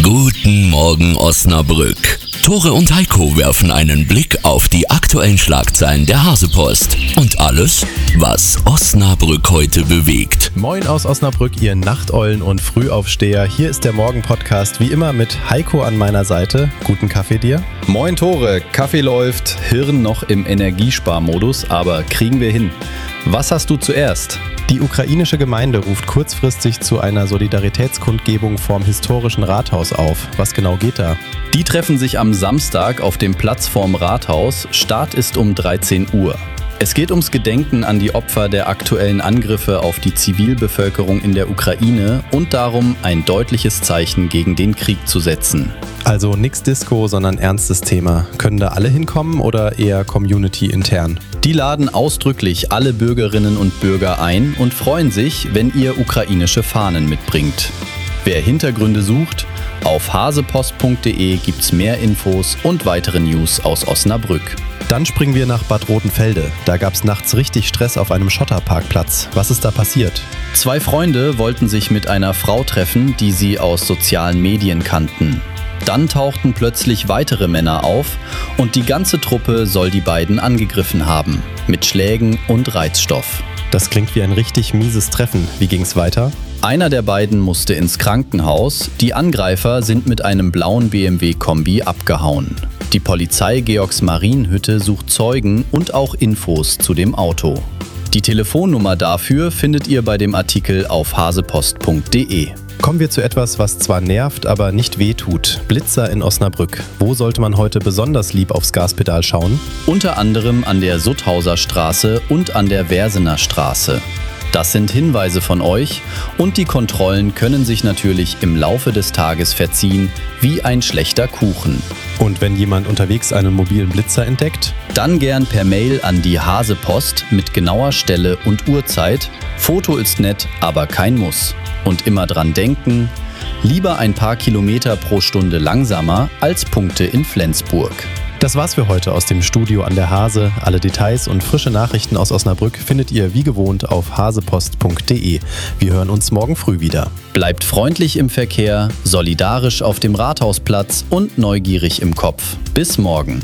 Guten Morgen Osnabrück. Tore und Heiko werfen einen Blick auf die aktuellen Schlagzeilen der Hasepost und alles, was Osnabrück heute bewegt. Moin aus Osnabrück, ihr Nachteulen und Frühaufsteher. Hier ist der Morgen-Podcast, wie immer mit Heiko an meiner Seite. Guten Kaffee dir. Moin Tore, Kaffee läuft, Hirn noch im Energiesparmodus, aber kriegen wir hin. Was hast du zuerst? Die ukrainische Gemeinde ruft kurzfristig zu einer Solidaritätskundgebung vorm historischen Rathaus auf. Was genau geht da? Die treffen sich am Samstag auf dem Platz vorm Rathaus. Start ist um 13 Uhr. Es geht ums Gedenken an die Opfer der aktuellen Angriffe auf die Zivilbevölkerung in der Ukraine und darum, ein deutliches Zeichen gegen den Krieg zu setzen. Also nix Disco, sondern ernstes Thema. Können da alle hinkommen oder eher community-intern? Die laden ausdrücklich alle Bürgerinnen und Bürger ein und freuen sich, wenn ihr ukrainische Fahnen mitbringt. Wer Hintergründe sucht, auf hasepost.de gibt's mehr Infos und weitere News aus Osnabrück. Dann springen wir nach Bad Rotenfelde. Da gab's nachts richtig Stress auf einem Schotterparkplatz. Was ist da passiert? 2 Freunde wollten sich mit einer Frau treffen, die sie aus sozialen Medien kannten. Dann tauchten plötzlich weitere Männer auf und die ganze Truppe soll die beiden angegriffen haben. Mit Schlägen und Reizstoff. Das klingt wie ein richtig mieses Treffen. Wie ging's weiter? Einer der beiden musste ins Krankenhaus. Die Angreifer sind mit einem blauen BMW-Kombi abgehauen. Die Polizei Georgsmarienhütte sucht Zeugen und auch Infos zu dem Auto. Die Telefonnummer dafür findet ihr bei dem Artikel auf hasepost.de. Kommen wir zu etwas, was zwar nervt, aber nicht wehtut. Blitzer in Osnabrück. Wo sollte man heute besonders lieb aufs Gaspedal schauen? Unter anderem an der Sutthauser Straße und an der Versener Straße. Das sind Hinweise von euch und die Kontrollen können sich natürlich im Laufe des Tages verziehen, wie ein schlechter Kuchen. Und wenn jemand unterwegs einen mobilen Blitzer entdeckt? Dann gern per Mail an die Hasepost mit genauer Stelle und Uhrzeit. Foto ist nett, aber kein Muss. Und immer dran denken, lieber ein paar Kilometer pro Stunde langsamer als Punkte in Flensburg. Das war's für heute aus dem Studio an der Hase. Alle Details und frische Nachrichten aus Osnabrück findet ihr wie gewohnt auf hasepost.de. Wir hören uns morgen früh wieder. Bleibt freundlich im Verkehr, solidarisch auf dem Rathausplatz und neugierig im Kopf. Bis morgen.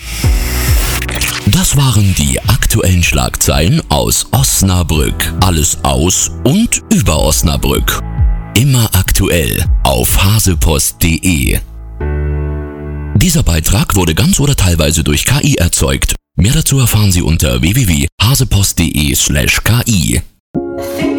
Das waren die aktuellen Schlagzeilen aus Osnabrück. Alles aus und über Osnabrück. Immer aktuell auf hasepost.de. Dieser Beitrag wurde ganz oder teilweise durch KI erzeugt. Mehr dazu erfahren Sie unter www.hasepost.de/ki.